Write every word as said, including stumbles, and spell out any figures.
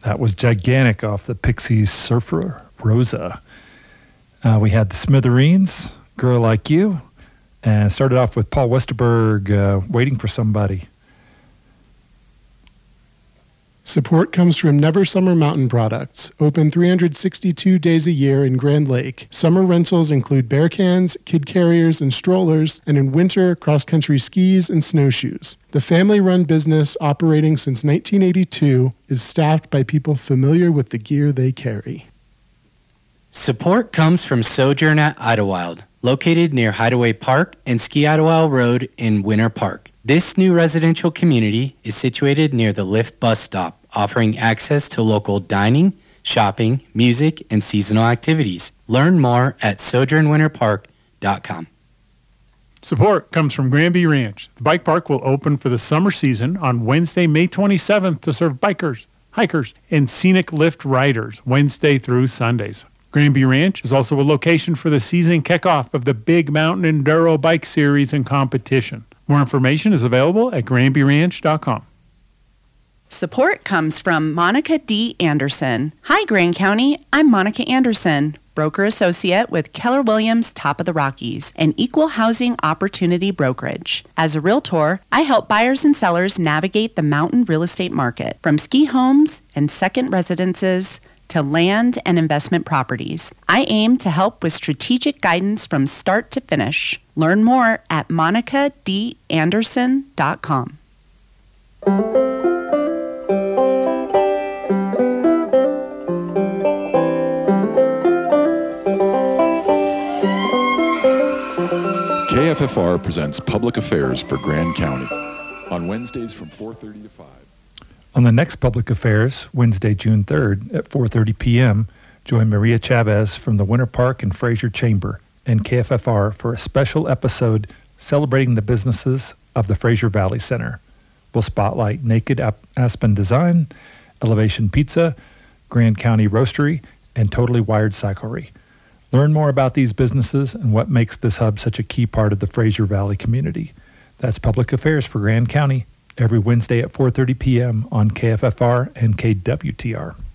That was Gigantic off the Pixies' Surfer Rosa. Uh, we had the Smithereens, Girl Like You, and started off with Paul Westerberg, uh, Waiting for Somebody. Support comes from Never Summer Mountain Products, open three hundred sixty-two days a year in Grand Lake. Summer rentals include bear cans, kid carriers, and strollers, and in winter, cross-country skis and snowshoes. The family-run business, operating since nineteen eighty-two, is staffed by people familiar with the gear they carry. Support comes from Sojourn at Idlewild, located near Hideaway Park and Ski Idlewild Road in Winter Park. This new residential community is situated near the Lyft bus stop, offering access to local dining, shopping, music, and seasonal activities. Learn more at sojourn winter park dot com. Support comes from Granby Ranch. The bike park will open for the summer season on Wednesday, May twenty-seventh to serve bikers, hikers, and scenic lift riders Wednesday through Sundays. Granby Ranch is also a location for the season kickoff of the Big Mountain Enduro Bike Series and competition. More information is available at granby ranch dot com. Support comes from Monica D. Anderson. Hi, Grand County. I'm Monica Anderson, broker associate with Keller Williams Top of the Rockies, an equal housing opportunity brokerage. As a realtor, I help buyers and sellers navigate the mountain real estate market, from ski homes and second residences to land and investment properties. I aim to help with strategic guidance from start to finish. Learn more at monica d anderson dot com. K F F R presents Public Affairs for Grand County on Wednesdays from four thirty to five. On the next Public Affairs, Wednesday, June third at four thirty p.m., join Maria Chavez from the Winter Park and Fraser Chamber and K F F R for a special episode celebrating the businesses of the Fraser Valley Center. We'll spotlight Naked Aspen Design, Elevation Pizza, Grand County Roastery, and Totally Wired Cyclery. Learn more about these businesses and what makes this hub such a key part of the Fraser Valley community. That's Public Affairs for Grand County, every Wednesday at four thirty p.m. on K F F R and K W T R.